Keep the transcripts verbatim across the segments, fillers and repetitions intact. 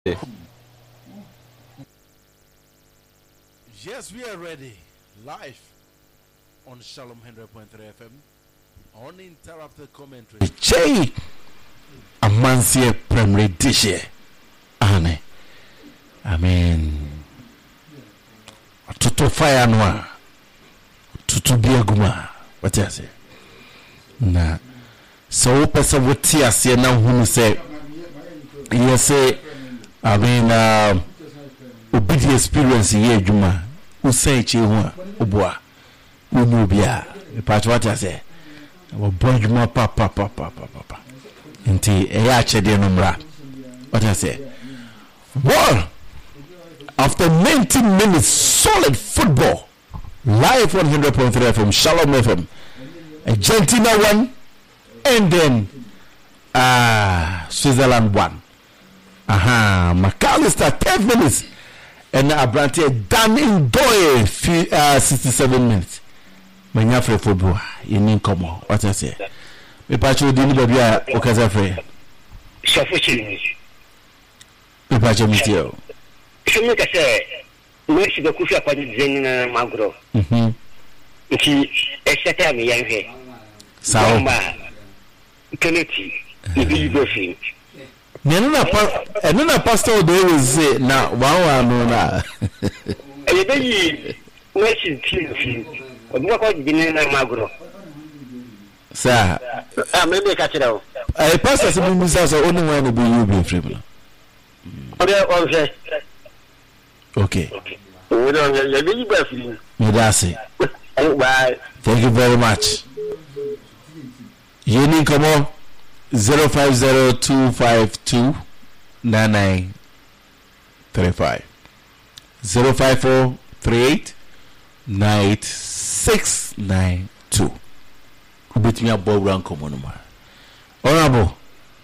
Yes, we are ready. Live on Shalom one hundred point three F M. Uninterrupted commentary. Jay Amansie Premier Dishe. Ane. I mean, Tutu fire noa. Tutu biaguma. What you say? Na. So person would see us here now who say, yes, say, I mean, uh, obedient experience here, Juma. Who say, Chihuahua, Ubua, Unubia, the part what I say. Our boy, Juma, papa, papa, papa, papa. Inti, a yacha de numra. What I say? Well, after ninety minutes, solid football, live one hundred point three F M, Shalom F M, Argentina one, and then uh, Switzerland one. Aha, McAllister ten minutes, and Abrante done in Doyle uh, sixty-seven minutes. Manya for football, you need come on. What I say? Me pacho dini babia okaza free. Sufficient. Me pacho mitio. Shumi ka say, no si be kufi apadi zen na magro. Mhm. Nti esete me yan hwe. Sao. Keneti, ibi go fi. Nenu na pa, enu na pastor dey we say na one one no na. E be yi no si ti fi. Obi ko dini na magro. Sir. Ah, me be ka kire o. Eh pastor se bi musa so onu wan no be you be free bla. Obi o se. Okay. We don't ya be yi ba fi. Me da say. Bye. Thank you very much. You need come on zero five zero two five two nine nine three five zero five four three eight nine eight six nine two. Kubit me above rank common ma. Honorable.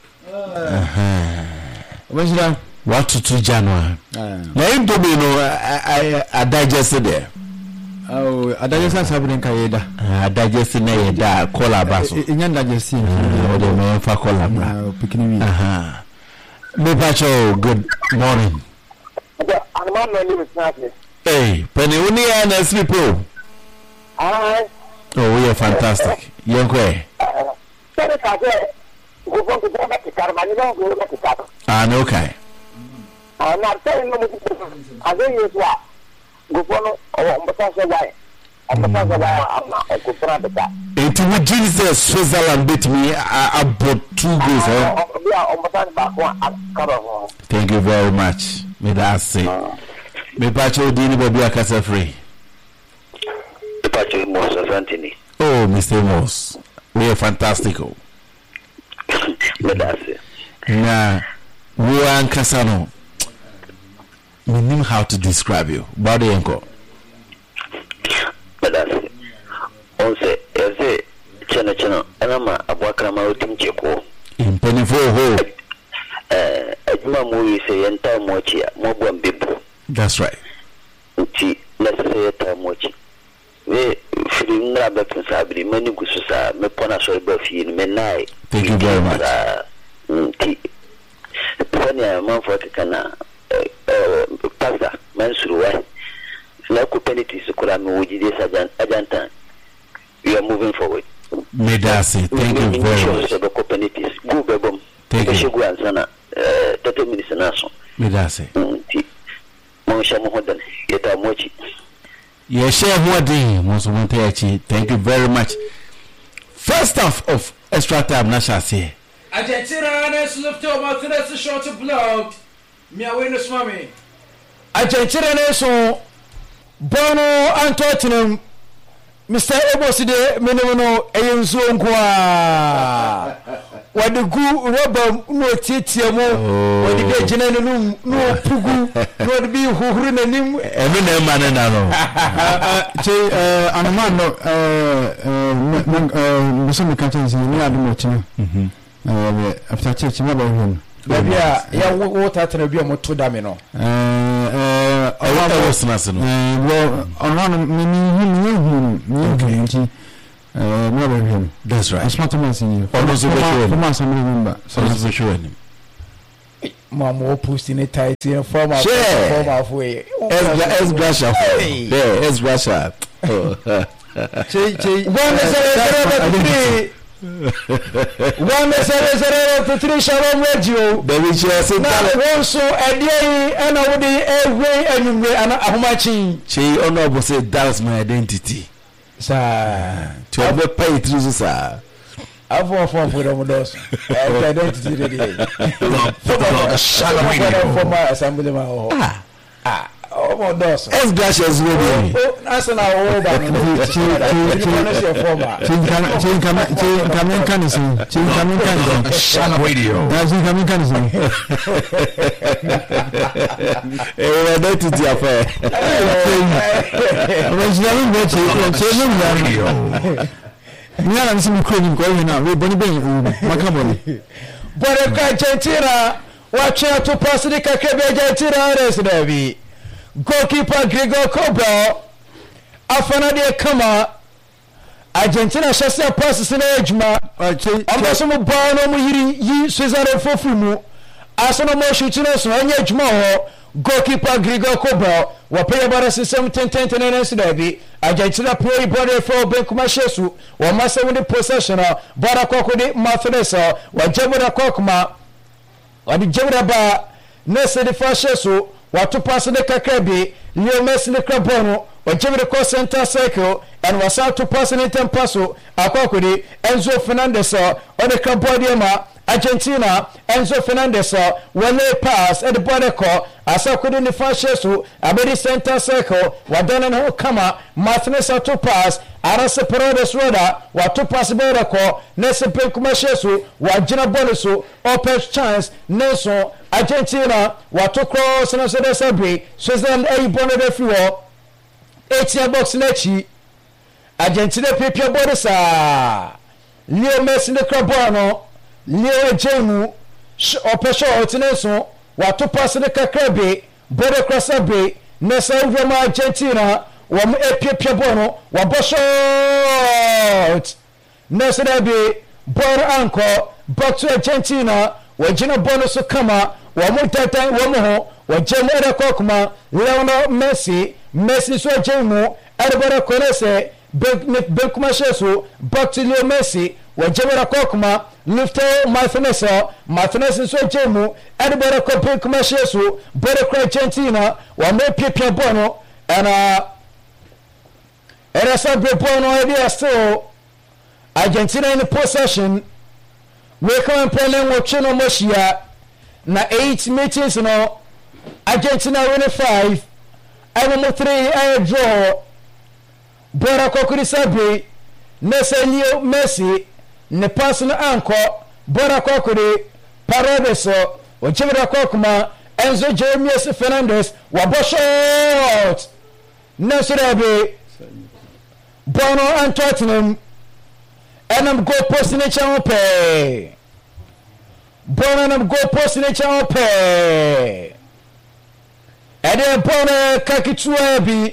Uh-huh. What's that? What to two January? Now him to be no I I digested there. Oh, I digest something kaida. I digest na yeda cola baso. Inyan digest. O de me fa cola bra. Ah, pikini. Aha. Me pacho, good morning. Anman no live snacks. Hey, Penny uni and sleep oh. Ah. Oh, we are fantastic. Yonkwe. Sere ka je go go go ba ti karma ni go go ba ti karma. Ah, no okay. Ah, na te no mo ti. Azo yeswa. Go follow o mbata so why. Mbata so why am go fra beta. It would Jesus Switzerland beat me about two goals, eh? Thank you very much. Me that say. Me pacho dini baby akasa free. Pacho Moss of Anthony. Oh, Mister Moss. We are fantastic. Oh. Me that say. Na we are Kasano. We know how to describe you. Body enko. Me that say. On say, eze chana chana anama abwakra ma utim cheko. In penifo ho. Eh, ajuma mu say enta mochi mo bwa mbibu. That's right. Nti let's say enta mochi. We firi ngra be pensabri mani gususa me pona so be fi me nai. Thank you very much. Nti pona man for kana eh pasta man suruwa. La ku penalty sukura me wujide sajan ajantan. We are moving forward. Medasi, thank you very much. Thank you. thirty minutes naso. Medasi. Mo sha mo hodan yeta mochi. Ye share hodin mo so monte achi. Thank you very much. First half of extra time na sha say. Argentina is left over to the short block. Me away no swami. Argentina so Bono Antotinum Mister Eboside Menemono Eyenzo Nkwa Wadigu Roba no titia mo Wadiga jina no no pugu no bi huhuru nanim Emi na man na no che eh anama no eh eh muso me kanche ni adu mo chino mhm eh after church me ba hu Baby ya wo tatana bi mo to da me no eh eh awa was na no eh well ono me me me hu ni nti eh me ba hu that's right it's not a man in you almost be sure come on some remember so it's be sure mama posting it tight in form of form of way. Es Grasha. Yeah, Es Grasha. One is one is a three shalom radio. Baby, she has said that also a day and a day every and and how much she honorable said that's my identity. Sir, to have a pay through, sir. I've offered for them those identity ready. Shalom radio for my assembly. Ah, ah. Oh, those. Es Grasha's radio. That's an hour. Coming Canison, coming Canison, Shalom radio. That's coming Canison. Eh, identity affair. Yeah, I'm some credit going now. We're Bonnie Macaboni. But a Argentina, watch out to pass the Argentina as Navy. Goalkeeper Gregor Cobra, Afana de Kama, Argentina Shasta passes in Ejma, Ambassam Bono Muhiri, Yi Switzerland for Fumu, Asana Moshutinos, and Ejma, goalkeeper Gregor Cobra, Wapaya Barasi seventeen ten ten and Navy, Argentina play body for Benkumashesu, or Massa with the possession, Barakoko de Mathanesa, or Jabra Kokma, or the Jabra Nessa de Fashesu. Watu pass the Kakabi, Leo Messi the Crabono, or Jimmy the cross center circle, and was out to pass in Tempaso, Akokudi, Enzo Fernandez, or the Crabodiama, Argentina, Enzo Fernandez, when they pass at the border call, as I could in the first Shesu, Abedi center circle, Wadan and Hokama, Martinez to pass, Arasa Perodes Roda, Watu pass border call, Nessa Penkumashesu, Wajina Bonisu, open chance, Nelson, Argentina, Watu cross and also the Sabri, Switzerland a bonnet of fuel, eighteen box Lechi, Argentina Pipia Bodisa, Leo Messi the Crabano, Leo Jemu, Opesha Otineso, Watu pass the Kakabi, Bodo Crossabi, Nessa Roma Argentina, Wam Epia Bono, Wabosho, Nessa Dabi, Bodo Anko, back to Argentina, Wajina Bonus Kama, Wamutata Wamoho, Wajama Kokuma, Leonel Messi, Messi so Jemu, Adabara Konese, Benkumashesu, back to Leo Messi, Wajama Kokuma, Lufto Martinesa, Martinez so Jemu, Adabara Benkumashesu, Bodo Argentina, Wame Pipia Bono, and uh, Erasa Bono idea still Argentina in the possession. We come playing with Chino Moshia. Na eight meetings no Argentina win five. I will three I draw. Bora Kokuri Sabri, Nessa Leo Messi, ne pass no anko, Bora Kokuri, Paradeso, or Jimmy Kokuma, Enzo Jeremias Fernandez, Wabosho, Nessa Dabi, Bono and Tottenham. And I'm go posting a channel pay. Born and I'm go posting a channel pay. And then born a Kakituabi,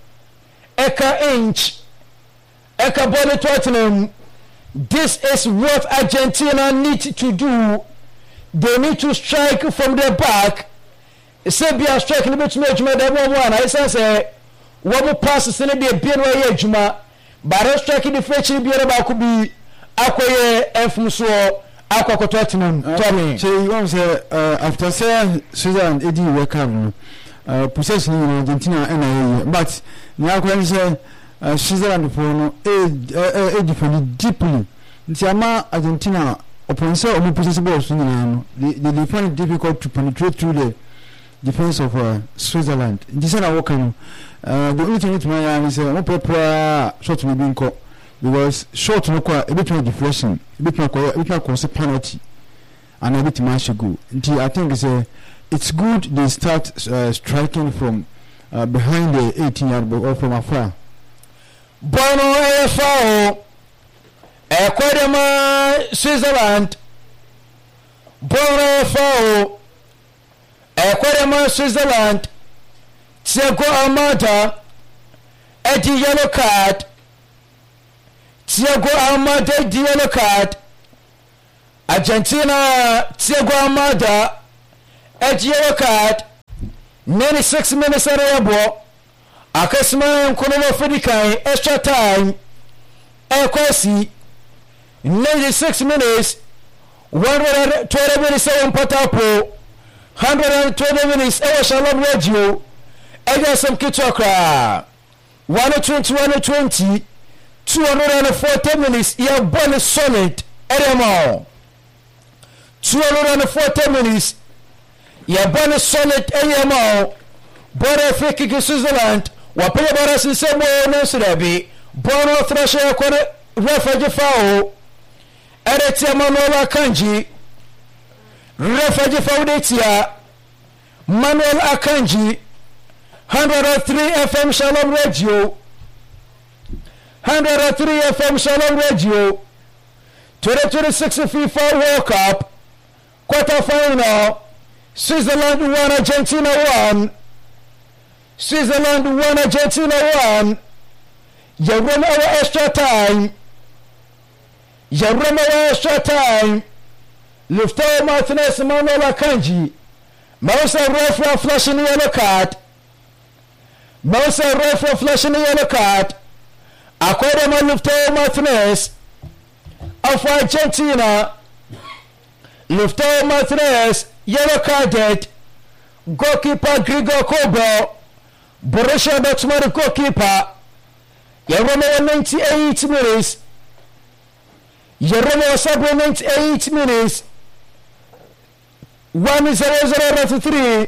Eka inch, Eka body Tottenham. This is what Argentina need to do. They need to strike from their back. Serbia striking a bit too much. One one. I say, one more passes in the B N Y Juma. But I striking the French be about could be Aquaye and Fuso, Aqua Tottenham. Tommy. So you want to say, after say, Switzerland, Eddie, welcome. Possession in Argentina, and but now when say, Switzerland for Eddie for deeply. Tiama Argentina, upon so many possessive balls, they find it difficult to penetrate through the defense of uh, Switzerland. This is our welcome. Uh, the only thing with my eye is a uh, proper short will be caught because short no qua a bit more deflection, a bit more a bit more cause penalty, and a bit more should go. Until I think it's a it's good they start uh, striking from uh, behind the eighteen yard or from afar. Bono A F O Ecuador Switzerland. Bono A F O Ecuador Switzerland. Tiago Almada, Eddie yellow card. Tiago Almada, Eddie yellow card. Argentina, Tiago Almada, edge yellow card ninety-six minutes at abo akasima nkono fedikan extra time ekwasi ninety-six minutes one hundred twenty minutes on Patapo one hundred twenty minutes ewa Shalom Radio eja some kitokra one twenty one twenty two hundred forty minutes ya bonus solid edemo two hundred forty minutes ya bonus solid edemo bora fake ki Switzerland wapenya bara sisemo no sirabi bono thrasher ko refaje fao eretia Manuel Akanji refaje fao detia Manuel Akanji one oh three F M Shalom Radio one oh three F M Shalom Radio twenty twenty-six FIFA World Cup quarter final Switzerland one Argentina one Switzerland one Argentina one you run our extra time you run our extra time Lufto Martinez Manuel Akanji Mausa referee flashing yellow card Mausa referee flashing yellow card according to Lufto Martinez of Argentina Lufto Martinez yellow carded goalkeeper Gregor Kobel Borussia Dortmund goalkeeper Yerome ninety-eight minutes Yerome Osabo ninety-eight minutes one zero zero three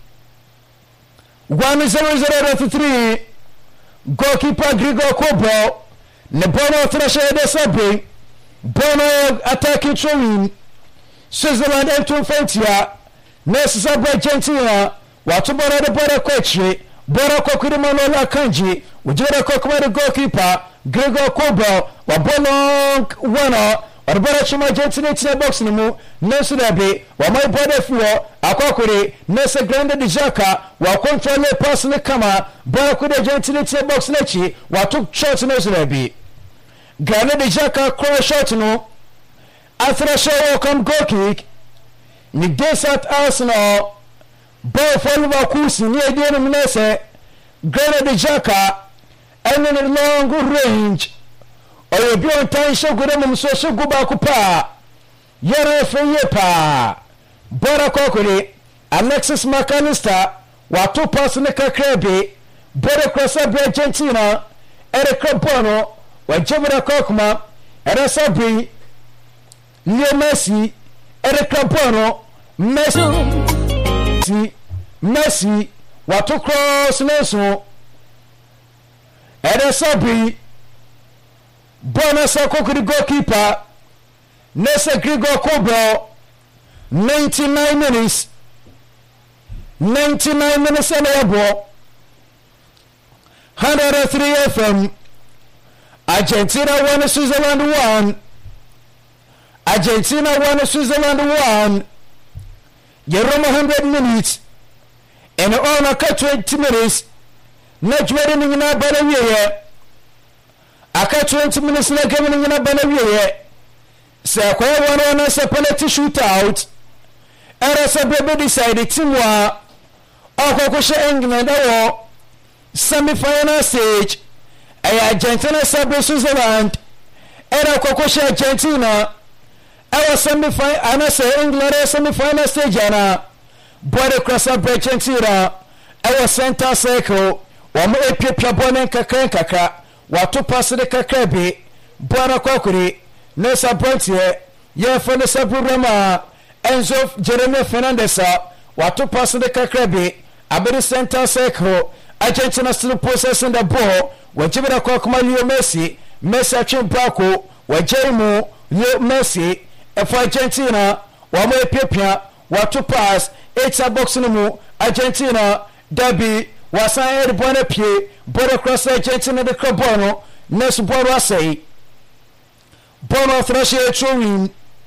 one zero zero three goalkeeper Gregor Kobel ne bono thrasher de sabre bono attacking throwing Switzerland and two Fentia necessary Argentina watu bora de bora kochi bora kokuri Manuel Akanji ujira kokuma goalkeeper Gregor Kobel wa bono wana Arbara chuma Argentina tina box ni mu nesu dabe wa mai bode fuo akokuri nese grande de jaka wa control pass ne kama bora ku de Argentina tina box nechi wa took shot nesu dabe grande de jaka cross shot no after show come goal kick ni desert Arsenal ball for Leverkusen ni edie no nese grande de jaka and in a long range oyo bi on tan shogure mum so shogu ba ku pa yere feye pa bora kokore Alexis McAllister wa to pass ne kakrebe bora crossa Argentina ere krabono wa jebra kokuma ere sabi Leo Messi ere krabono Messi Messi wa to cross neso ere sabi Bonus Kokuri goalkeeper Nessa Gregor Kobel ninety-nine minutes ninety-nine minutes and a ball one oh three F M Argentina one Switzerland one Argentina one Switzerland one Yeroma one hundred minutes and on a twenty minutes not ready in a better aka twenty minutes na game ni na bana wiye se kwa wana na se penalty shootout era se bebe decide team wa akokoshe England awo semi final stage ay Argentina sabe Switzerland era akokoshe Argentina awo semi final ana se England semi final stage ana body cross Argentina awo center circle wa mo epia bonen kakran kakra watu pass de kakabe bwana kokuri nesa brontie ye fone saburama Enzo Jeremy Fernandez watu pass de kakabe abere center circle Argentina still possessing the ball wajibira kwa kuma Leo Messi Messi achim brako wajaimu Leo Messi for Argentina wamo epia watu pass eight box mu Argentina derby wasan ed bwana pie bora cross Argentina de Carbono next bora say bono thrasher throwing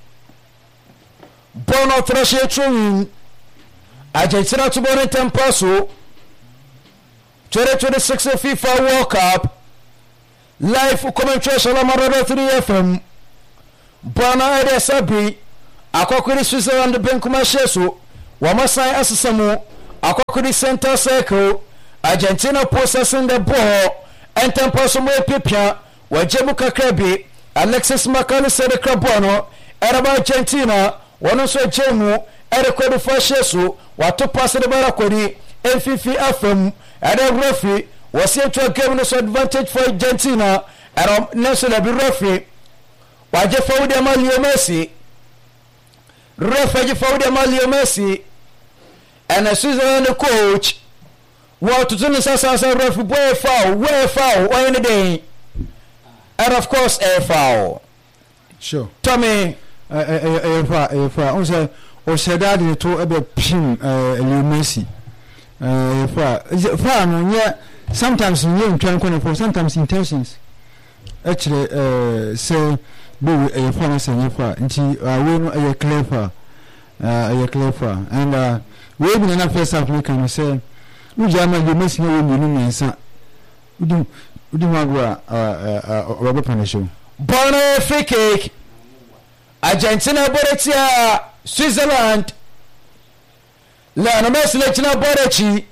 bono thrasher throwing Argentina to bora tempaso twenty twenty-six FIFA World Cup live commentary Shalom Radio three F M Bwana ede sabi akokuri Switzerland benkuma sheso Wamasan Asasamu, Akokudi Center Circle, Argentina possessing the ball, and Temposomo Pipia, Wajebu Kakrabi, Alexis McAllister the Crabono, Araba Argentina, one also Jemu, Erekodu Fashesu, Watu pass the Barakodi, M fifty F M, and a referee was sent to a game advantage for Argentina, and Nelson Abbey referee. Waje fawde ma Leo Messi refaje fawde ma Leo Messi and a Switzerland coach what to do sasa sa ref boy foul where foul on the day and of course a foul sure Tommy eh eh eh fa eh fa on say o sheda de to e be pin eh Leo Messi eh fa fa no yeah sometimes you ntwan kono for sometimes intentions actually uh say be a phone say fa nti we no e clever uh e clever and uh we be na first half we can say we jama you miss no we no mensa udu udu magwa uh uh obo panisho Bono free kick Argentina Boretia Switzerland la no Messi le china Borechi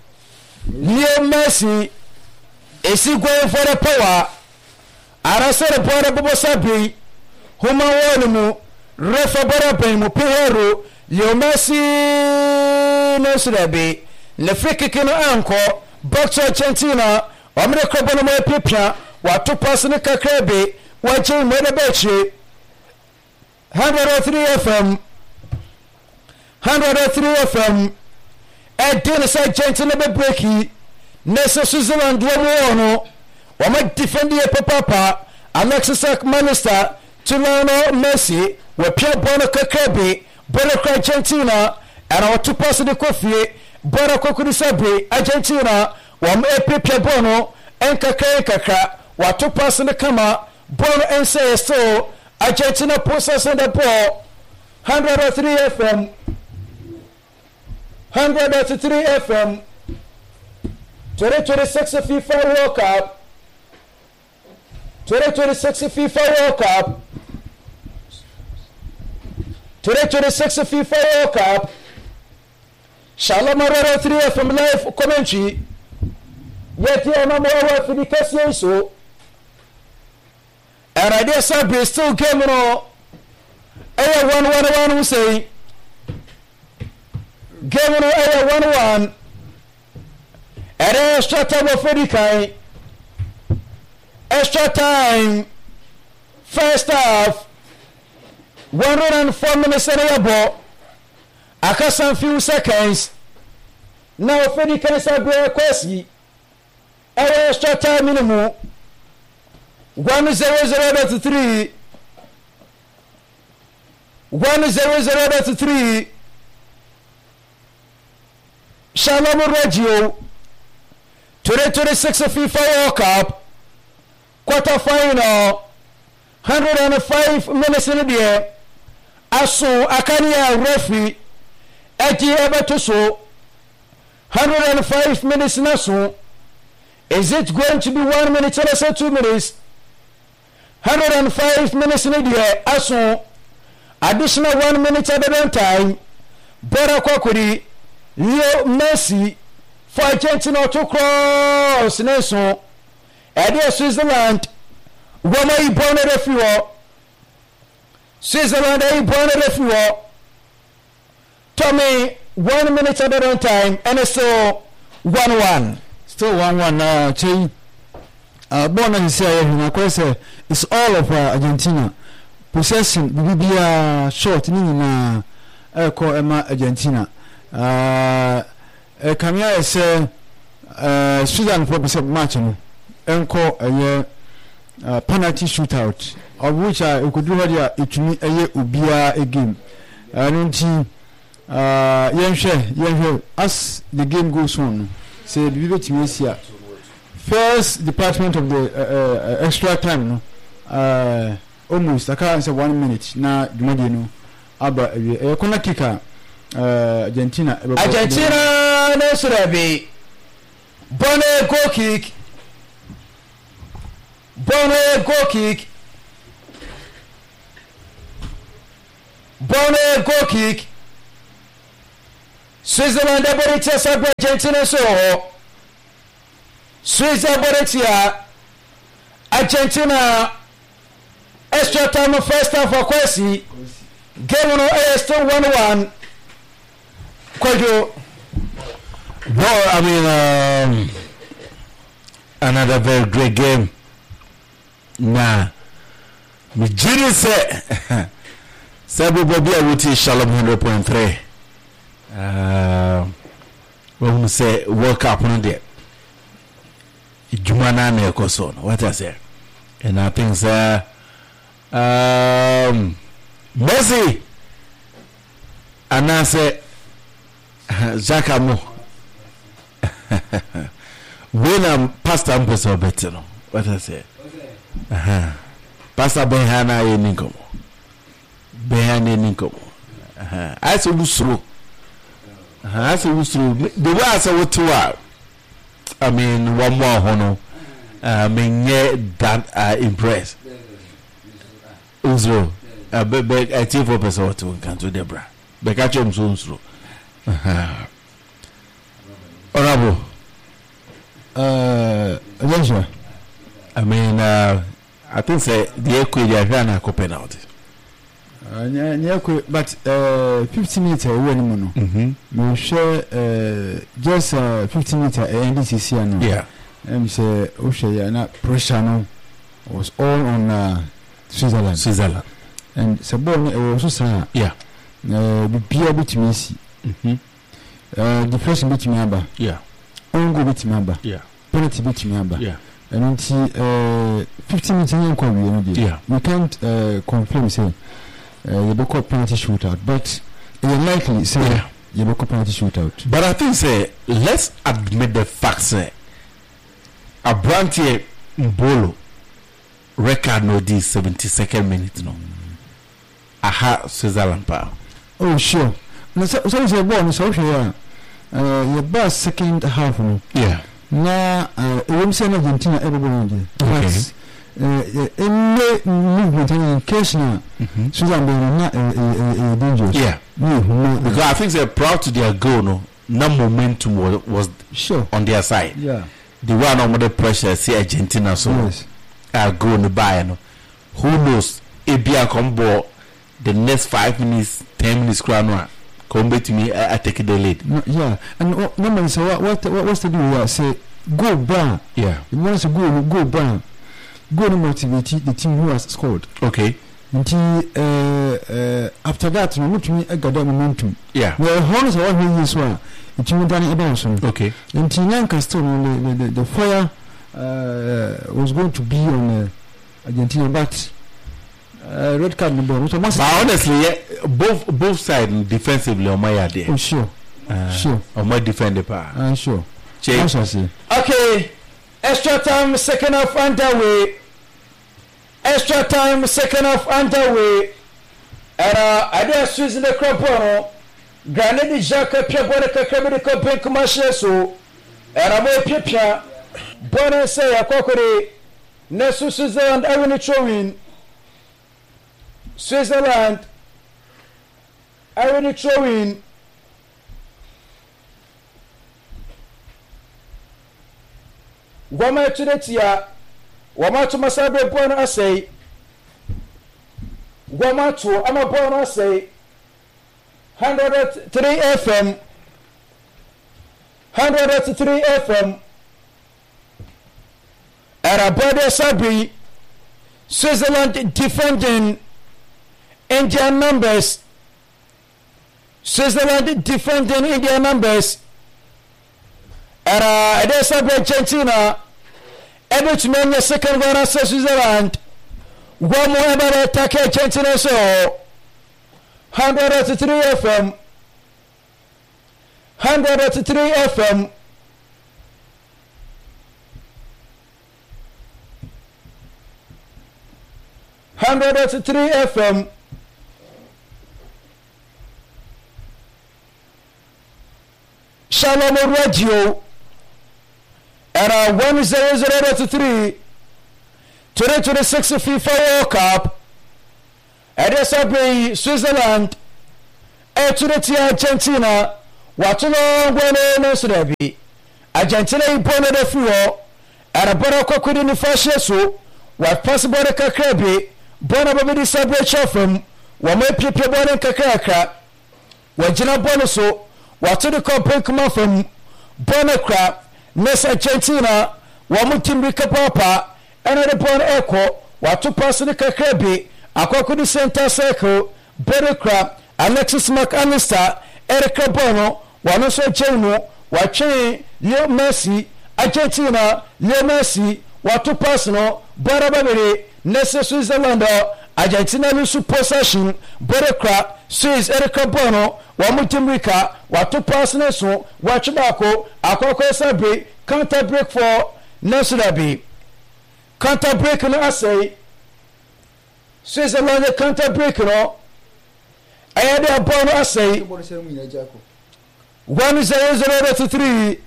Leo Messi is he going for the power arasa the power bobo sabi huma wonu refa bora ben mu pehero Leo Messi no sirabe le free kick no anko back to Argentina omre krobo no mo pepia watu pass ne kakrabe wache mo de bechi one oh three F M one oh three F M Edin sa Argentina be breaki Nessa Switzerland wono wama defend ye papa Alexis McAllister Lionel Messi we pia bono kakrabe bono kwa Argentina era watu pass de kofie bono kokudi sabre Argentina wama epia bono enkaka enkaka watu pass de kama bono ense so Argentina possessing the ball one oh three F M one oh three F M twenty twenty-six FIFA World Cup twenty twenty-six FIFA World Cup twenty twenty-six FIFA World Cup Shalom one oh three F M live commentary yet ya mama wa fidikasi so and I dare say still game no eh one one one who say game no eh one one and extra time of Fidikai extra time first half one hundred four minutes in the ball akasan few seconds now Fidikai sabre kwesi eh extra time minimum one zero zero to three one zero zero to three Shalom Radio twenty twenty-six FIFA World Cup quarter final one hundred five minutes in the aso akania referee eti ebeto so one hundred five minutes na so is it going to be one minute or so two minutes one hundred five minutes in the aso additional one minute at the time Bora Kokuri Leo Messi for Argentina to cross Nelson Edia Switzerland Wama Ibone refuo Switzerland Ibone refuo Tommy one minute at the time and it's still one one still one one now Che uh born and say na kwese it's all of uh, Argentina possession bibia short ni na eko ema Argentina uh e kamia ese uh Sudan for percent match no enko eye uh, penalty shootout of which I uh, could do here itumi eye obia a game and nti uh yenhwe yenhwe as the game goes on say bibi betimi sia first department of the uh, uh, extra time no uh almost I can't say one minute na dumadi no aba e kona kika uh Argentina Argentina no surabi Bonne goal kick Bonne goal kick Bonne goal kick Switzerland aboritia sabra Argentina so Switzerland aboritia Argentina extra time first half for Kwesi game no is still one one Kwajo. Well, I mean um, another very great game. Nah, me jiri say Sabu Bobby Awuti Shalom one hundred point three. Uh, when we say World Cup on there, Jumana ne koso. What I say, and I think sir, um, Messi, and I say Zakamo. When I'm Pastor Ampeso better no. What I say, uh-huh. Pastor Benhana Yeninkomo. Behane Ninkomo. Uh-huh. I say Usru. I say Usru. The way I say what to I mean, one more hono. I mean, yeah, that uh, impressed. Usru. I beg I take for person to Canto Debra. Bekachum Usru. Uh-huh. Honorable. Uh, Joshua. I mean, uh, I think say the equity are going to penalty. Uh, yeah, but uh, fifty meter away anymore. Mm-hmm. We share uh, just uh, fifty meter N D C C. Yeah. And say, Osha, na pressure no was all on uh, Switzerland. Switzerland. And Sabon also say, yeah. Uh, the beer bit Messi. Mm-hmm. Uh, the first bit member. Yeah. On go bit member. Yeah. Penalty bit member. Yeah. And until uh, fifteen minutes in Kobe, yeah. We can't uh, confirm say uh, you book up penalty shootout, but it's likely say yeah. you book up penalty shootout. But I think say let's admit the fact say a branch Mbolo record no this seventy second minute no. Aha Switzerland power. Oh sure. No, so so say ball so sure. Uh, your best second half no. Yeah. Na uh, we say Argentina everybody. But uh, in movement in case now Switzerland not uh, dangerous. Yeah. Mm-hmm. Because I think they're proud to their goal no. No momentum was, was sure on their side. Yeah. The one under the pressure see Argentina so yes. uh, go in the buy no. Who knows if be a combo the next five minutes, ten minutes crown come back to me I, I take the lead. No, yeah. And uh, normally say what what what what's the do here? Say go brown. Yeah. It wants to go go brown. Go to motivate the team who has scored. Okay. Until uh, uh, after that, no much me a gather momentum. Yeah. Well, honest what we use one. It you done about so. Okay. Until Lancaster, the, the the fire uh, was going to be on uh, Argentina, but uh, red card number. So but honestly, yeah, both both sides defensively on my idea. Oh sure. Uh, sure. On my defender power. Uh, sure. Check. Okay. Extra time, second half underway. Extra time, second half underway. And uh, I did Swiss in the crop. Granted, Jacques Pierre Bonnet, Cabin Company commercial. So, and I'm a Pipia. Bonnet say a cockody. Nesu Switzerland, I will throw in. Switzerland, I will throw in. Wama to the tia, Wama to Masabe Bona say, Wama to Amabona say, one hundred three F M, one hundred three F M, Arabada Sabri, Switzerland defending Indian numbers, Switzerland defending Indian numbers. Era Edesa Argentina able to make the second one as Switzerland. One more about attack Argentina so one hundred three F M one hundred three F M one hundred three F M Shalom Radio. Era one zero zero to three, twenty twenty six FIFA World Cup. Edesa Bay Switzerland, Eternity Argentina, wato no ngwene no so da bi Argentina ibono da fuo arabara kokudi ni fashe so wa possible kakra bi bona babidi sabre chofam wa mai pipe bona kakra kakra wa jina bona so wato de kompen kuma fam bona kra nesa Argentina wa mutimbi kapapa ena de bona eko wato pass de kakra bi akokudi center circle bona kra Alexis McAllister Eric Bono wano so chenu wache Leo Messi Argentina Leo Messi watu pass no bara babere nese Switzerland Argentina lusu possession Berekra Swiss Eric Bono wa mutimrika watu pass no so wache bako akoko sabe counter break for Nesrabi counter break no asay Switzerland counter break no ayade Bono asay one zero zero to three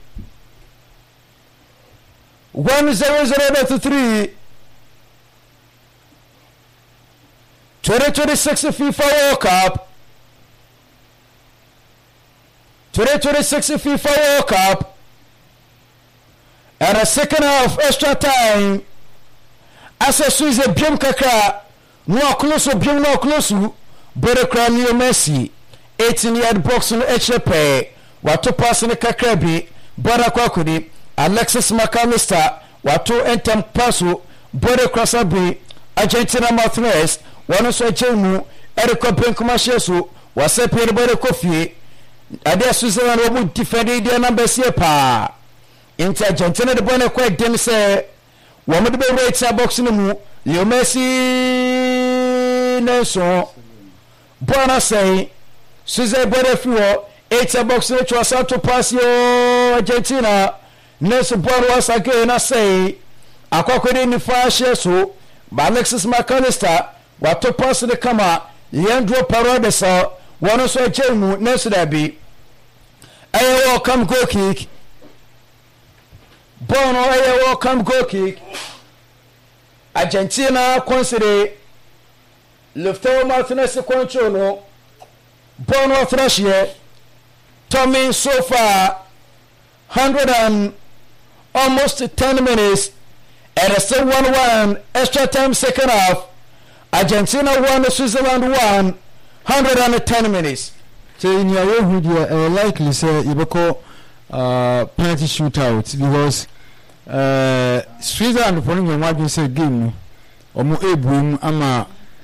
one zero zero to three twenty twenty-six FIFA World Cup twenty twenty-six FIFA World Cup and a second half extra time as a Swiss a biom kakra no close biom no close Berekra Leo Messi eighteen yard box no H P wato pass ne kakrabi bara kwakudi Alexis McAllister wato entem passo bore crossabi Argentina Martinez wano so chemu Eric Benkuma sheso wase pere bore kofi ade Switzerland wo defend dia number sie pa inter Argentina de bone kwa dem se wo mo de be right box no mu Leo Messi neso bona say Switzerland bore fuo eight box no to Santo Pasio Argentina next ball was again I say akokode ni fashe so Alexis McAllister wato pass the kama Leandro Paredes so one so chemu next that be ayo welcome goal kick bono ayo welcome goal kick Argentina consider Lautaro Martinez control no bono thrash here Tommy so far one hundred and almost ten minutes and still one one extra time second half Argentina one Switzerland one one hundred and ten minutes so in your video uh, likely say you call uh penalty shootout because uh Switzerland for me what say game or mo ebum ama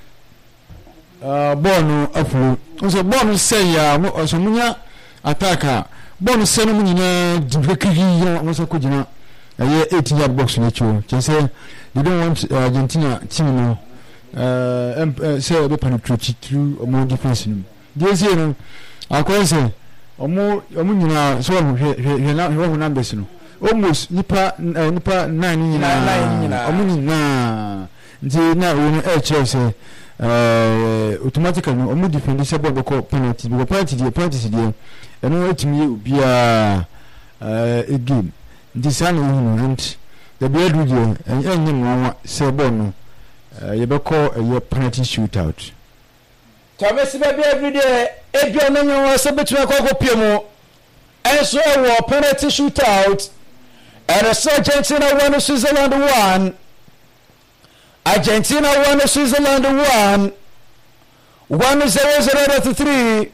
uh ball no afro so ball say ya mo so munya attacker bon senu nyina dibekiri yo so ko gina aye eighteen yard box na chuo che say they don't want uh, Argentina team no uh, uh say be penetrate through omo defense no dey say no akwa say omo omo nyina so hwe hwe na hwe numbers no almost nipa uh, nipa nine nyina omo nyina nti na won e che say uh automatically no omo defend say ball ko penalty because penalty dey penalty dey eno etimi obia eh again this one no and the beard video enye no say ball no ye be call a penalty shootout Thomas be every day e bia no nyo se betuna ko ko piemo enso e wo penalty shootout and Argentina one Switzerland one Argentina one Switzerland one one zero zero to three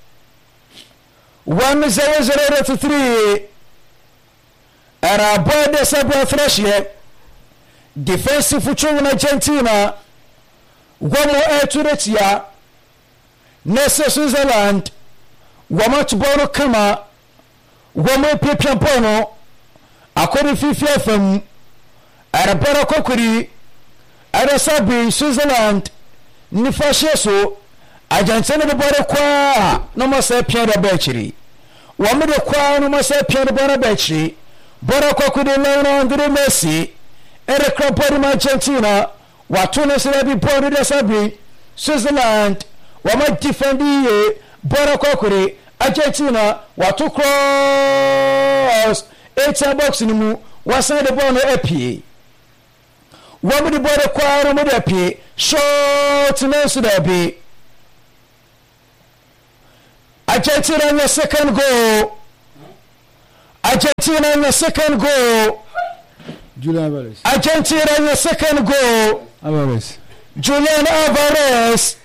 one zero zero to three and our boy de Sabra Fresh here defensive future in Argentina one more air to the tia Nessa Switzerland one more to Bono Kama one more Pipian Bono according to F F M and a better cookery and a Sabi Switzerland Nifasheso Argentina de bore kwa no mo se pia de bechiri wo me de kwa no mo se pia de bore bechiri bore kwa ku de Lionel Messi ere krapori Argentina watu no se bi bore de sabi Switzerland wo ma defend ye bore kwa ku de Argentina watu cross eight box ni mu wasa de ball no apie wo me de bore kwa no mo de apie short no se de bi Argentina in the second goal. Argentina in the second goal. Julian Alvarez. Argentina in the second goal. Alvarez. Julian Alvarez.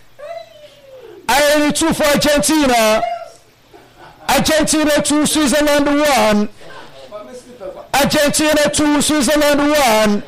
I only two for Argentina. Argentina two, Switzerland one. Argentina two, Switzerland one.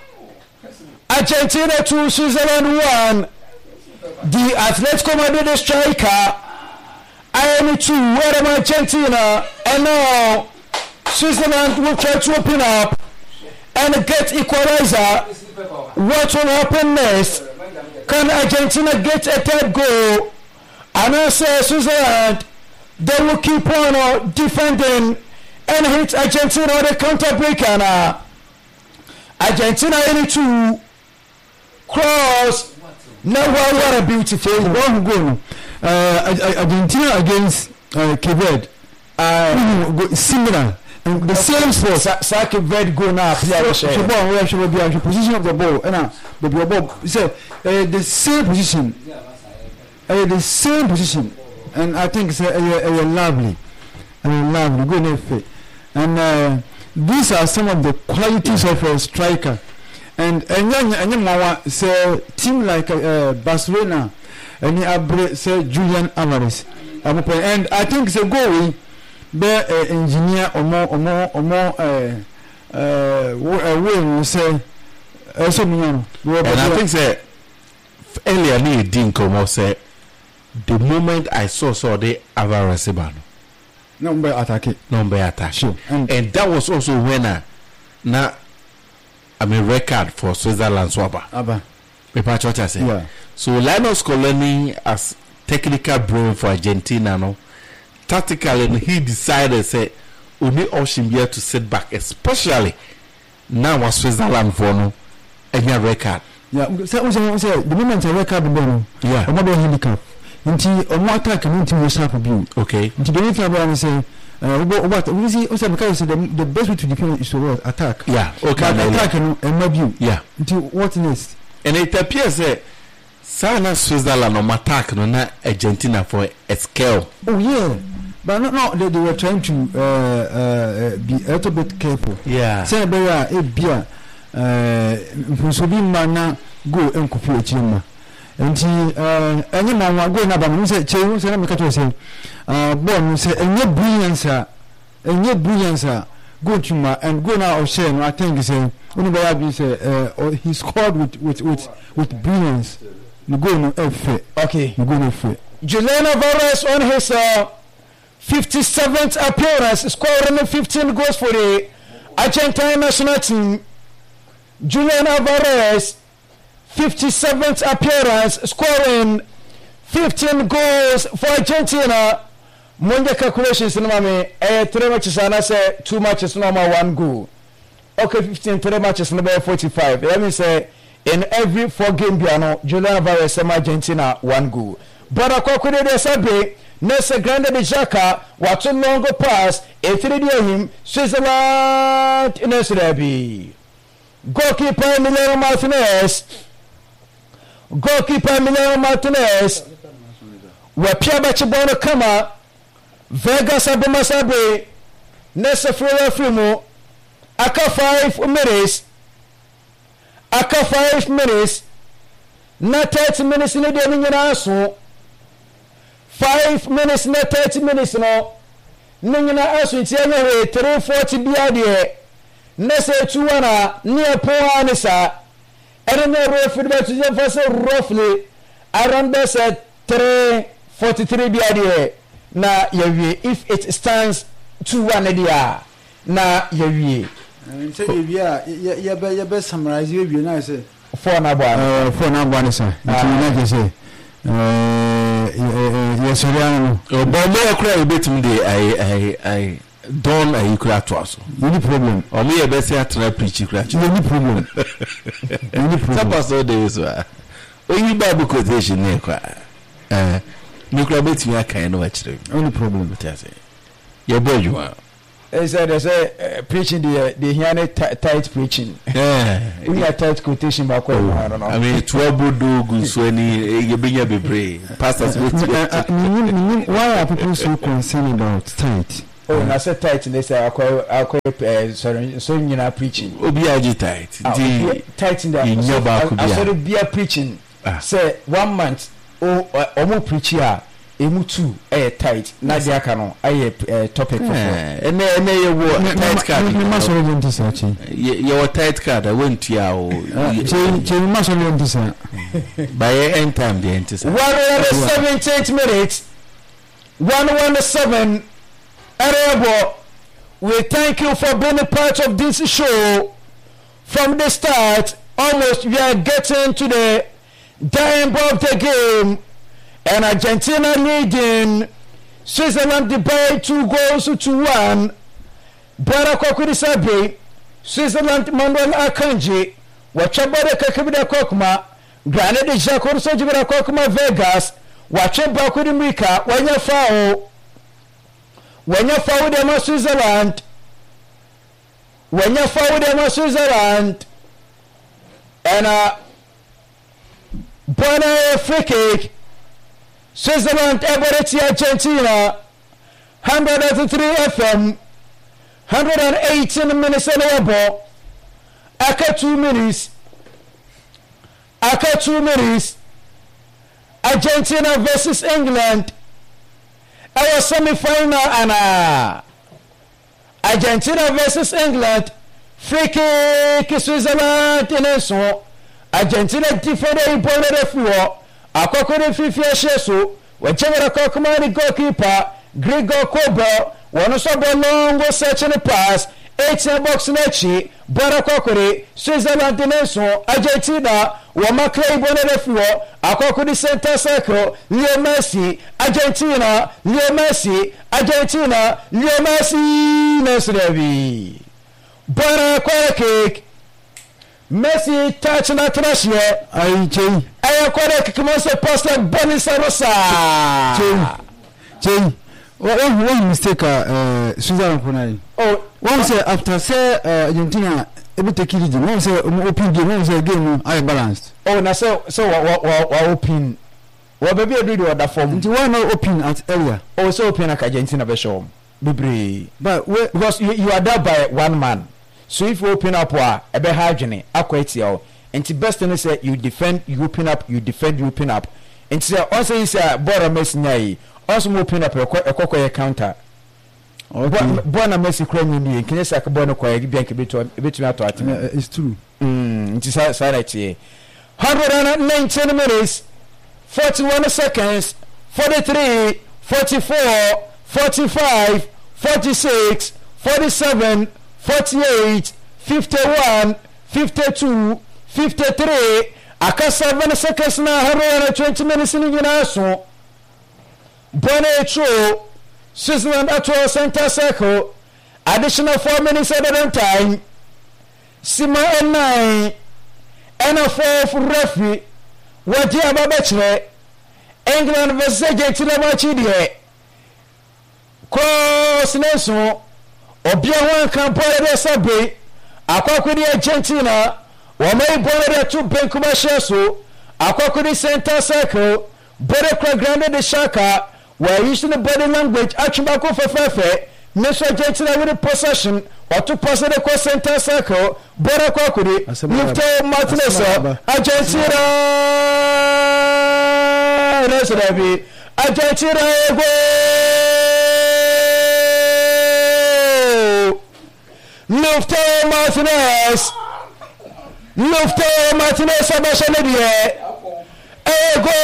Argentina two, Switzerland one. The Atletico Madrid striker. I only two, where am Argentina? And now Switzerland will try to open up and get equalizer. What will happen next? Can Argentina get a third goal? And I say Switzerland, they will keep on uh, defending and hit Argentina on the counter break. And uh, Argentina only two cross. Now what a beautiful One goal. Uh, Argentina against uh, Cape Verde. Uh, similar. And the same sport. Saki Verde go now. The ball, we actually be the position of the ball. And now, the ball. So uh, the same position. Uh, the same position. And I think it's a, a, a lovely, a lovely, good effort. And uh, these are some of the qualities of a striker. And and then and then say team like uh, Barcelona, and you say Julian Alvarez. And I think it's a goal. Be uh, engineer or more or more or more uh uh will say uh, so and I think say earlier ni Dinko say the moment I saw saw the Alvarez ban number attack number attack sure. and, and that was also when uh, na I mean record for Switzerland swapper aba paper church I say yeah. So Linus Scolani as technical brain for Argentina no tactically he decided say only option here to sit back, especially now was Switzerland for no any record. Yeah, so say the moment I record the ball. Yeah, I'm not handicap. Until on what attack and until you sharp view. Okay. Until the next one say uh what we see also because the the best way to defend is to attack. Yeah, okay. But attack and my view. Yeah. Until what next? And it appears that Sana Switzerland on attack no na Argentina for a scale. Oh yeah. But no, no, they, they were trying to uh, uh, be a little bit careful. Yeah. Say, bear a beer, uh, so be mana go and coffee a chima. And he, uh, any man will go now, but say, Chay, say, I'm going say, uh, born, say, and your brilliance, and your brilliance, go to my and go now or say, I think, say, only by I say, uh, he scored with, with, with, with brilliance. You go no F. Okay. You go no F. Julian Alvarez on his, uh, fifty-seventh appearance, scoring fifteen goals for the Argentine national team. Julian Alvarez, fifty-seventh appearance, scoring fifteen goals for Argentina. Monday calculations in Mami, eh, three matches and I say two matches, normal one goal. Okay, fifteen, three matches, number forty-five. Let me say, in every four game piano, Julian Alvarez and Argentina one goal. But according to the survey, Nessa Grande de Jaka, what's a longer pass, a three D him, Switzerland in S R B. Goalkeeper Emiliano Martinez. Goalkeeper Emiliano Martinez. Where Pierre Bachibono Kama, Vegas Abumasabe, Nessa Freya Frimo, Aka five minutes, Aka five minutes, not thirty minutes in the day. Five minutes na thirty minutes no ningina asunti enye three forty bia de na say two na near po anisa and then referee bet to just roughly around this three forty-three bia de na yawie if it stands two one dia na yawie and say yawie ya ya be ya be summarize yawie na say four na bo uh four na bo anisa nti na say uh yes oriano o bo me akura e betim de I I I don I kura to aso any problem o me e be say atra preach kura any problem any problem sapa so de so o yi bible quotation ne kwa eh me kura betim aka no akire any problem but I say ye bo adwuma They said they say uh, preaching the the hear tight preaching. Yeah. We are tight quotation back oh, I don't know. I mean trouble do good so any you bring your be pastors why are people so concerned about tight? Oh, and I said tight and they say I call I call uh, sorry so you know preaching. Obi aji tight. The tight in the I said be preaching. Say one month oh omo preach here. Emu two eh tight na dia ka no aye topic for eh ene ene ye wo tight card me maso le ntisa chi ye ye tight card I went ya o che che maso le ntisa by end time the ntisa one hundred seventy-eight minutes one hundred seven Arabo, we thank you for being a part of this show from the start. Almost we are getting to the dying of the game. And Argentina leading Switzerland by two goals to one. Barakokuri Sabe, Switzerland Manuel Akanji, Wachabare Kakabida Kokma, Granada Jacor Sajibara Kokma Vegas, Wachabakuri Mika, when you foul, when you foul them Switzerland, when you foul them Switzerland, and a Bona free kick. Switzerland, Everett, Argentina, one hundred three F M, one hundred eighteen minutes in the ball. Aka two minutes. Aka two minutes. Argentina versus England. Our semi-final and Argentina versus England. Free kick Switzerland in a so. Argentina defended in the floor. Akokore fifia sheso wachemera kokomani goalkeeper Gregor Kobo one so long searching pass eighteen box nechi Bora Kokore Switzerland dimension Argentina wa maklei bonere fuo akokore center circle Leo Messi Argentina Leo Messi Argentina Leo Messi Nesrevi Bora Kokore Messi touch na trash here. Ayi chei. Ayi kwada kikimo se pass like Bonnie Sarosa. Chei. Chei. One one mistake uh Switzerland kunai. Oh, one say after say uh, Argentina able to kill it. One say open game, one say game I balanced. Oh, na so so wa wa wa open. Wa baby agree with that form. Nti why not open at area? Oh, so open like Argentina be show. Bibre. But we, because you, you are there by one man. So if you open up wa ebe hajene akwetia o enti best thing say you defend you open up you defend you open up enti say also you say bora Messi nyai also open up ekoko ye counter okay bona Messi kra nyi ni nkene say bona kwa gi bianke beto betumi ato atime it's true mm enti say say right here one hundred nineteen minutes forty-one seconds forty-three forty-four forty-five forty-six forty-seven forty-eight, fifty-one, fifty-two, fifty-three, aka seven seconds na one hundred twenty minutes in the so. Bonne Cho, Switzerland at our center circle, additional four minutes at the time. Sima and nine, and a four for referee. What you have a bachelor? England versus Argentina match here. Cross Nelson. Obia wan kan pole sabe akwakuri Argentina wa mai bole to Benkuma Sheso akwakuri center circle bore kwa grande de shaka wa using the body language achimba ko fefefe Mister Argentina with possession or to pass the kwa center circle bore kwa kuri Lifto Martinez Argentina Reserve Argentina go Lufto Martinez Lufto Martinez Abashanedie Ego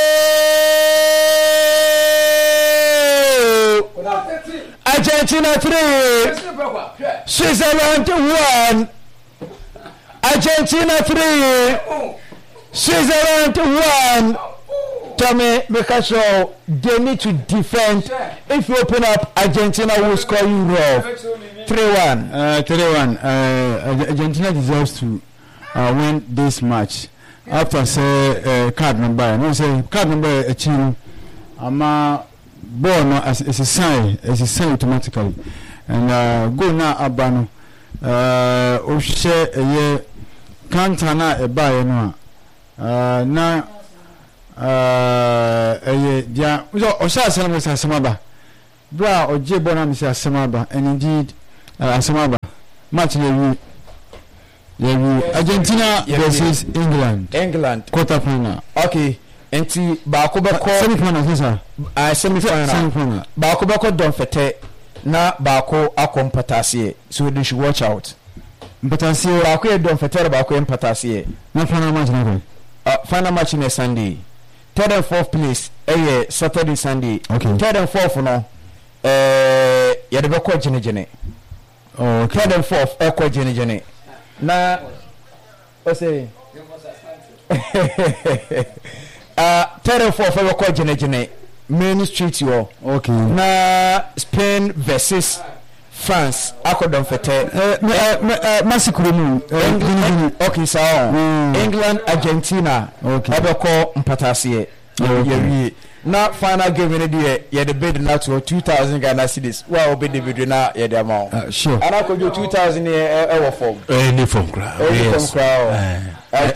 Argentina three Switzerland one Argentina three Switzerland one Tommy Mikaso, they need to defend. If you open up, Argentina will score you raw. three one. Uh, three one. Uh, Argentina deserves to uh, win this match. After say uh, card number, no say card number a team. Ama ball no as it's a sign, it's a sign automatically. and uh, go na abano uh, o hye eye kanta na e ba ye no uh, na uh, eye dia o sha asem mo asem ba bra o je bona mi asem ba and indeed uh, asem ba match na wi yeah, Argentina yeah, versus yeah. England. England quarter final. Okay. Enti baako beko semi final sisa. Ah semi final. Semi final. Baako beko don fete na baako akompatase. So they should watch out. Mpatase baako e don fete baako e mpatase. Na final match na ko. Uh, final match na Sunday. Third and fourth place eh Saturday Sunday. Okay. Third and fourth no eh ya de beko jene jene. Oh, okay. Third and fourth e ko jene jene. Na o say uh third and fourth we call jene jene main street yo. Okay. Na Spain versus France akodon fete eh eh masikuru mu England okay so England Argentina okay abeko mpatase ye na final game in the ye the bid na to two thousand Ghana cedis wa obi the bid na ye the amount uh, sure ana ko two thousand e e form any form crowd yes crowd eh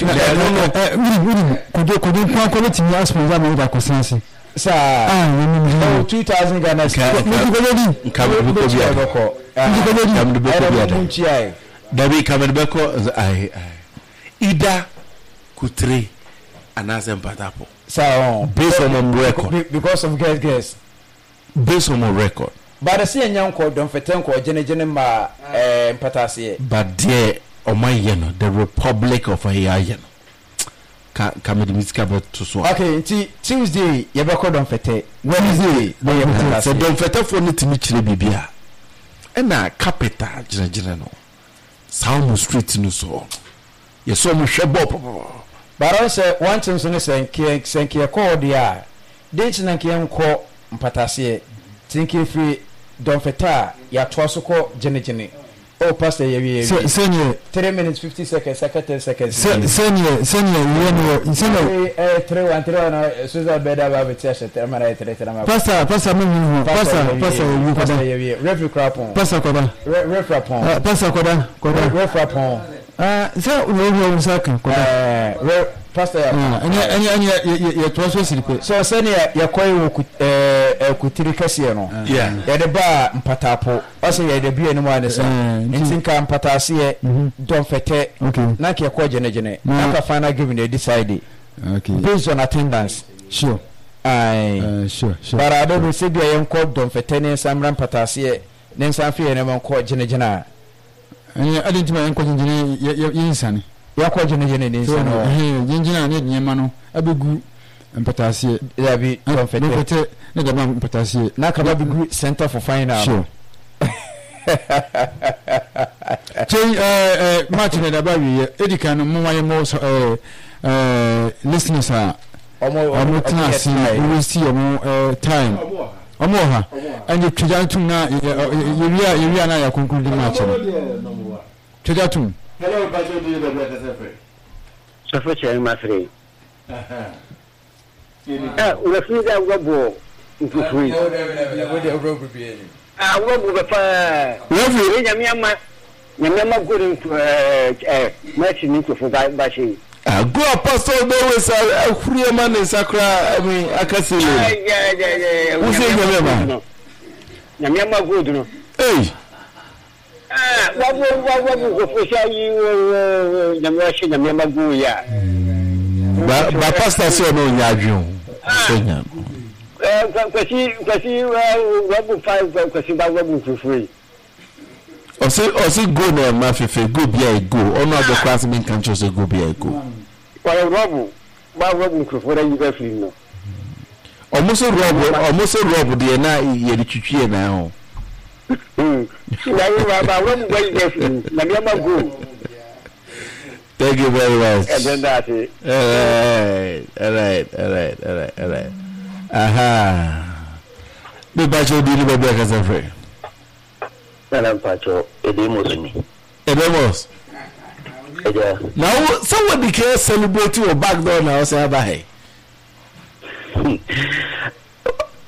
kodo kodo kwa ko leti mi aspo za me da kosensi sa ah we two thousand Ghana cedis me ko ledi come ko bia beko come ko bia David come beko ai ida kutre anasem patapo so based on my record because of guess guess based on my record but the see nyanko don feten ko jene jene ma eh mpatase but there o my you know the Republic of Hawaii ka ka me dimika bet to so okay nti Tuesday ye be ko don fete Wednesday no ye mpatase so don fete for no timi kire bibia e na capital jene jene no South Street no so ye so mo hwebo but I say one thing so say nke senke ko dia date na nke enko mpatase tinki free don feta ya toso ko jene jene oh pastor ye ye senior three minutes fifty seconds second seconds senior senior you know senior eh three one three na so za beda ba betia shete mara three three na pastor pastor me me pastor pastor you ko da ye referee crapon pastor ko da referee crapon pastor ko da ko da referee crapon ah so we we saka ko da eh pastor any any any ye to so siripe so senior ye koyi wo eh kutiri kase no yeah ye de ba mpatapo o se ye de bia ni mo anesa ntinka mpatase don fete na ke ko jene jene na ka final game they decide okay based on attendance sure ai uh, sure sure para do we se bia ye ko don fete ne samran mpatase ne nsan fe ne man ko jene jene ani adintima en ko jene ye insane ya ko jene jene ne nsan no eh jinjina ne nyema no abegu mpatase ya bi don fete ne fete ne da mpatase na ka ba bi center for final sure Change eh eh match na da ba wi edika no mo waye mo eh eh listeners are omo omo class we see omo eh time omo ha and the Trijantum na yeria yeria na ya conclude match no Trijantum hello bajo di the black cafe so for chairman mafre ah we feel that we go into free ah we go pa we nyame ama nyame ama go into eh match ni to for ba shi ah go apostle no we say ahuri man sakra I mean akasile yeah yeah yeah we say nyame ma nyame ama go do no eh ah wabu wabu go for shay nyame wa shi nyame ama go ya ba ba pastor say no nyadwon so nyam eh kwasi kwasi wabu five kwasi ba wabu free osi osi go na ma fefe go bia go ono ado class men kan chose go bia go wala wabu ba wabu free da yiga free no almost rob almost rob de na ye de twitwie na ho mm na yi ba wabu ba yiga free na me ma go. Thank you very much. And then that's it. All right, all right, all right, all right, all right. Aha. The bacho di ni baby akaza free. Nana pacho edemos ni. Edemos. Eja. Now somebody can celebrate your back door now say bye.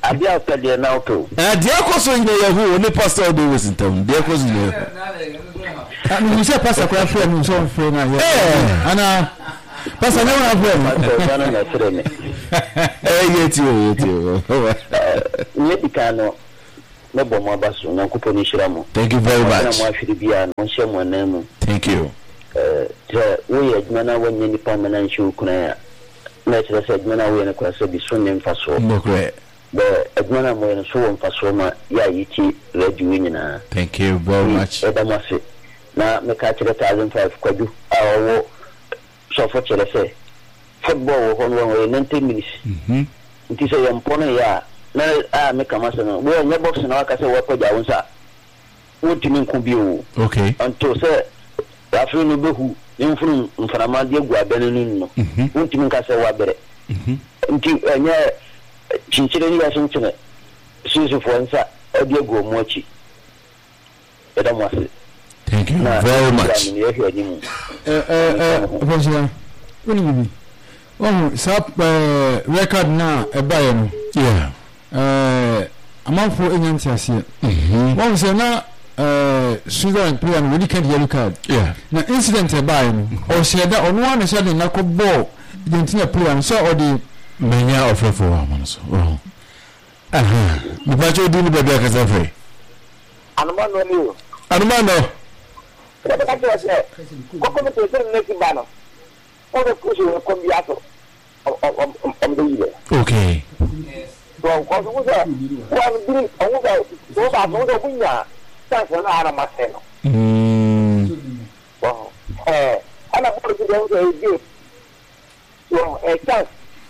Adia Pedia now too. Uh, the Akos in the who only pastor do was in town. The Akos in the. I mean, you say Pastor Crawford and so on, friend. Yeah. And uh, Pastor, never have friend. Hey, yet you, yet you. Maybe cano. No bomb basu, no coupon shiramu. Thank you very much. Thank you. Uh, we had mana when any permanent shoe kuna. Let's say mana we in a class of the sun and faso. No great. The Edmana when so on fasoma ya yiti red winner. Thank you very much. Edamasi. Na me catch the thousand five kwadu. Awo so for chele say. Football on one ninety minutes. Mhm. It is a yampona ya. Na ah me kamasa no. We nya box na waka say wako ja wonsa. Wotimi nkubi o. Okay. Until say afro no behu infunu mfarama de gu abene no. Mhm. Wotimi nka say wa bere. Mhm. Nti enya chinchire ya chinchine sisu fonsa odi ego mochi edamwase. Thank you very much. Eh eh eh Bonjour. Woni bibi. Oh, sap record na e baye no. Yeah. Eh amanfo enyanti ase. Mhm. Won say na eh Sudan player no we can yellow card. Yeah. Na incident e baye no. O say da onu wan say na ko ball identity player so o di Menya offer for one so. Oh. Aha. Me pa cho di ni bebe ka sa fe. Anuma no ni o. Anuma no. Ka ka ka say. Ko ko to se ne ki bano. O de ku so ko biato. O o o de ile. Okay. So ko so ko sa. Wa ni o ga o ba no do bunya. Sa so na ara maseno. Mm. Wow. Eh, ana ko de do so e. So e chance.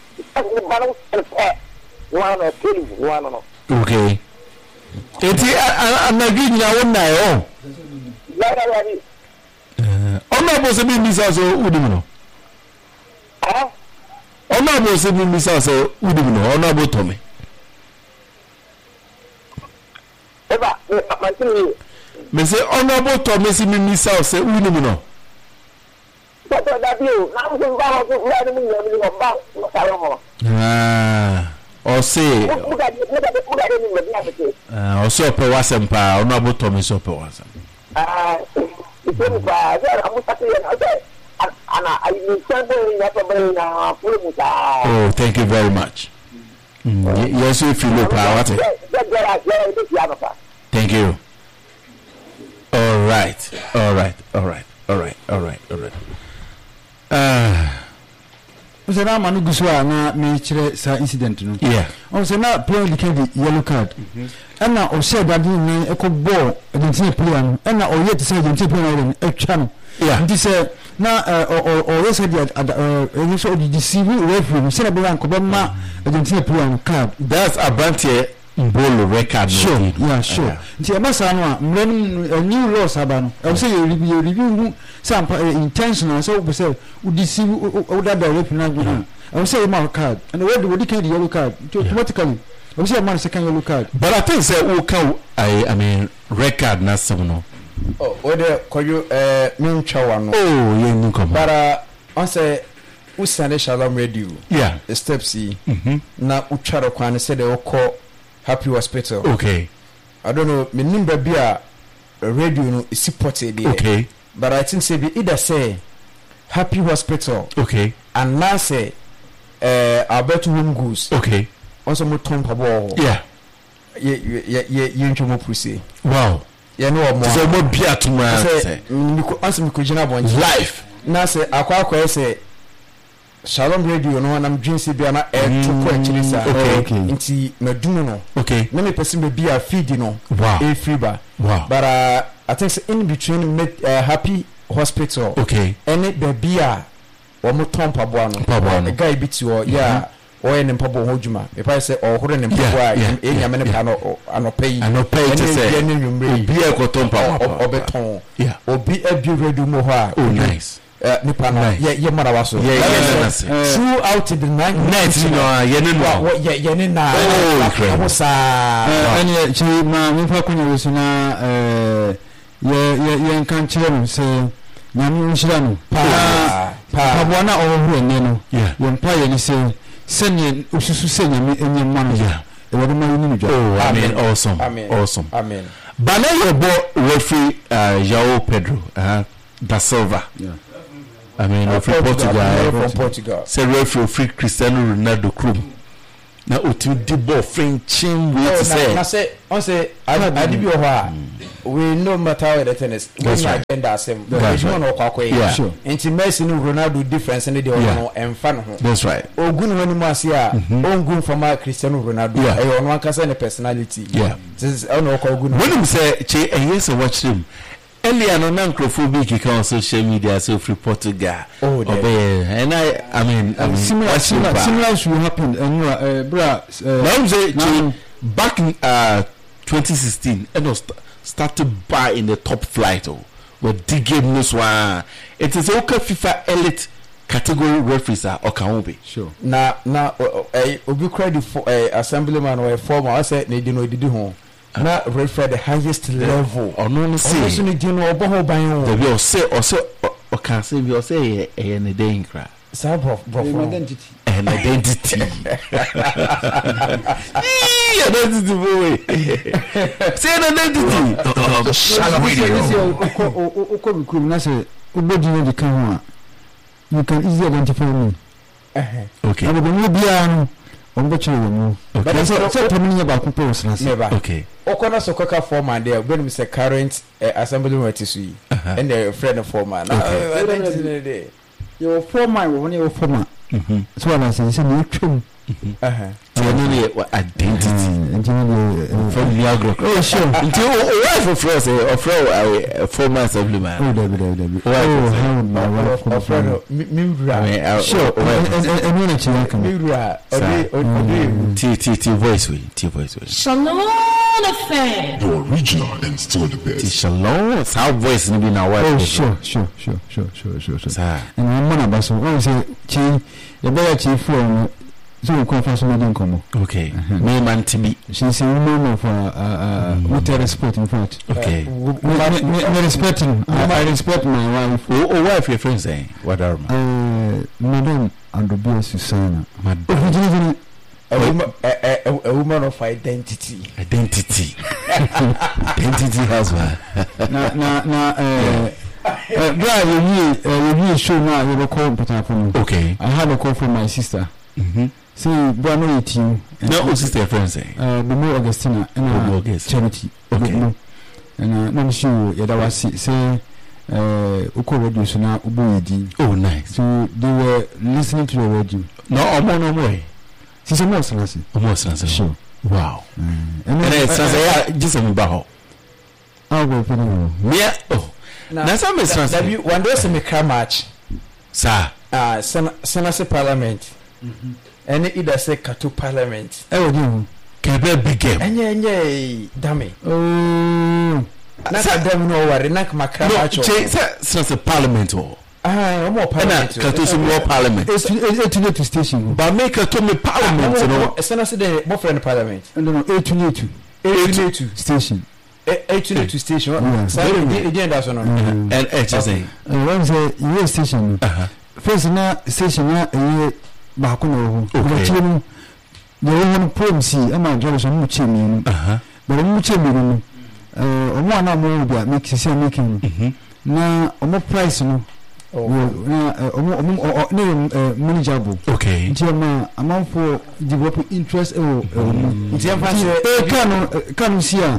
Okay. Eti anagi nya wona yo. Eh, ona bo se bi misa so udim no. Ah? Ona bo se bi misa so udim no, ona bo to me. Eba, mantini. Me se ona bo to me si mi misa so udim no. Toto da bio, na mo ba ho ko la ni mo ni mo ba, mo sa lo. Ah. O se. Ah, o so pe wasem pa, ona bo to me so pe wasem. Ah, ito ba, ya mo sa ya na. Ana ai ni sabo na pa ba na full muta. Oh, thank you very much. Mm, yes, if you look at it. Thank you. All right. All right. All right. All right. All right. All right. Ah. Uh, na manu guswa na me kire sa incident no. Yeah. On say na player the yellow card. And na o say that na e ko ball identity player no. And na o yet say identity player no e twa no. Yeah. This say na o o o say the uh so the deceiving referee say na be wan ko be ma identity player no card. That's Abrantie Mbolo record. Sure. Yeah, sure. Nti e masa no a mren new laws aba no. E say you review review some intentional so we say we deceive o that referee na. I say my card and the way we can the yellow card automatically. I say man second yellow card. But I think say who can I I mean record na some no. Oh, whether koyo eh mincha wano. Oh, you no come. But uh on say usane Shalom Radio. Yeah. The steps e. Mhm. Na ucharo kwan say they call Happy Hospital. Okay. I don't know me number be a radio no is supported there. Okay. But I think say be either say Happy Hospital. Okay. And now say eh Alberto Home Goods. Okay. Also mo ton pabo. Yeah. Ye ye ye ye ntwomo puse. Wow. Ye no mo. So mo bia to ma say. Me ko ansem ko gina bonji. Life. Na say akwa akwa say Shalom Radio no na mdwinsi bia na e to ko akiri sa. Okay. Nti madum no. Okay. Na me person be bia feed no. Wow. E free ba. Wow. But uh, I think in between uh, Happy Hospital. Okay. Any the bia wo mo ton pabo no. Pabo no. Guy bit you yeah. O en pabo hojuma. Me pa say o hore ne pabo a e nyame ne pa no anopai. Anopai to say. Obi e ko ton pabo. Obeton. Yeah. Obi e bi radio mo ho a. Oh nice. Uh, nipa na ye ye mara waso yeah yeah throughout the night night you know ye ne no ye ye ne na oh sa ani chi ma mi fa kunya wo na eh ye ye ye nkan chire no se nyame nshira no pa pa bo na o hu ene no yeah ye mpa ye ni se se ne osusu se nyame enye ma no wadi ma yini jo. Oh, I mean, awesome. Amen. Awesome. Amen. Bana yebo referee uh, João Pedro uh, da Silva. Yeah. I mean, Uh, referee Portugal, Portugal. from Portugal. Say referee free Cristiano Ronaldo club. Na otu di ball Frenching we Oh, to say. na say, on say, I I did be over. We no matter what the tennis. We That's no right. agenda same. That's We right. no kwa kwa. Yeah. Sure. Nti Messi no Ronaldo difference in the Yeah. no emfa no ho. That's right. Ogun wani mu ase a ongun from Cristiano Ronaldo. Yeah. E ono akasa ne personality. Yeah. This ono kwa ogun. When him say che eh yes watch him. Earlier no na microphobic on social media so free Portugal. Oh, there. Obey. And I I mean, I mean Similar, watch him similar, back. similar should happen. And uh, uh, bra, uh, Now I'm say now- che back in uh twenty sixteen and was st- started by in the top flight oh with the game this one. It is okay FIFA elite category referees are okaobe. sure. Na na eh obi credit for eh assemblyman or former I say ne di no didi ho. Na refer the highest level. Or no no Also say. ne di no obo ho ban ho. The be say or say or can say be or say eh ne dey nkra. Sa bro bro. Identity. An identity. Yeah, identity boy. Say an identity. The Shalom Radio. Oko bikrum na say ubodi no di kan ho a you can easily identify me. Eh. Okay. Abo no bia no ombo chere wo mu. Okay. But so so pamini ya ba ko pe osra se. Never. Okay. Okona so kaka foreman there when we say current uh, assemblyman tisu yi Uh-huh. and the friend of foreman. Okay. Okay. Your former wo ne your former. Mhm. So what I say say me twem. Uh-huh. So no identity. Identity. From Niagara. Oh sure. Until wife of friends of friend four months of man. Oh David David David. Why Oh was it? how my wife Of friend of I Mimra. mean, I, sure. And and and when it's welcome. Mimra. Sir. Ode ode. T T T voice way. T voice way. Shalom affair. The original and still the T best. shalom. How voice ni be na wife. Oh of sure sure sure sure sure sure sure. Sir. And I'm man about so when say chi you better chi for so we come for some komo. Okay. Me man to be. She say woman for uh uh what I respect in fact. Okay. Me me me respecting. I I respect my wife. Oh, oh wife your friend saying. What are ma? Uh Madam Andobia Susana. Madam. Oh, Virginia, Virginia. A woman a, a, a woman of identity. Identity. Identity husband. na na na eh eh bra you you you show now you call important for me. Okay. I had a call from my sister. Mhm. Say bra no team. No, who sister your friend saying? Uh Bomo Augustina and Bomo August. charity. Okay. Bomo. And uh no show ya da wasi say uh uko radio so na ubo yedi. Oh, nice. So they were listening to the radio. No, omo no more. She said more sense. Almost answer. Sure. Wow. And And then it's say just me ba ho. I'll go for you. Me oh. Na some is That answer. you one day say me cry match. Sir. Ah, Senate Parliament. And either say Katu Parliament. Eh wo Kebe big game. Enye enye dame. Oh. Na ka dem no worry na ka makra No, match. che since the parliament oh. Ah, mo Na parliament. ka to some more parliament. It's it's it's to station. But make a to me parliament you know. Senate the mo friend Parliament. No no eight to eight eight to station. eight to station. Yeah. Say the agenda so no. And H S A. When say you station. Uh-huh. First na station na eh ba ko no ho. Okay. But you know one promise e ma jolo so mu che mi. Uh-huh. But mu che mi no. Eh o mo na mo bia make say making. Mhm. Na o mo price no. Oh. Na o mo o mo no manageable. Okay. Nti ma amanfo develop interest e o Nti am fa e say kan kan si a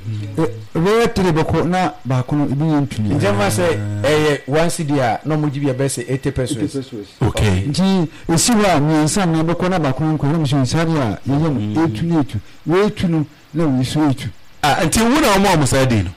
we tele beko na ba ko no ibi ntuni. nti am fa say eh one C D a no mo give be say eighty pesos. Okay. Nti esi wa mi nsa na beko na ba ko nko na mso nsari a ye yem etu na etu we etu no na we so etu. Ah, until when am I say dey no.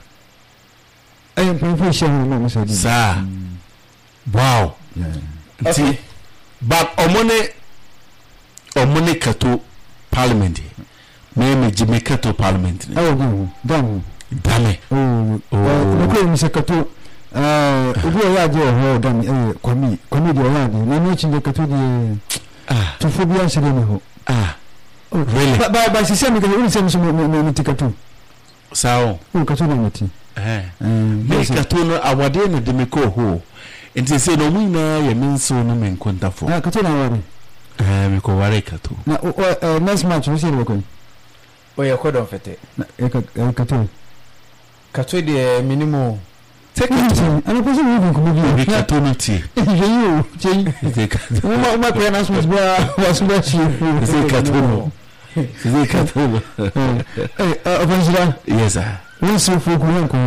Ayi mpempo she ho na mo so di. Sir. Wow. Okay. Nti but omone omone kato parliament. Me me jime kato parliament. Ayo go dan. Dame. Oh. Oh. Eh ko mi se kato eh obi o ya je ho dan eh kwami kwami de o ya de na mi chi de kato de Ah. to phobia se de ho. Ah. Oh, really? Ba ba ba sisi mi ka uri se mi so me me tikato. Sao. O kato na meti. Eh. Eh. Me kato no awade no de me ko ho. Nti se no mu na ye me nso no me nkonta fo. Ah kato na wari. Eh me ko ware kato. Na o next match we see we ko. oye kodon fete kato kato de minimum take it ana ko se mi ko bi kato ni ti jeyo jeyi uma uma pe na smith bra was ba chi se kato no se kato no eh eh Yes sir. What's your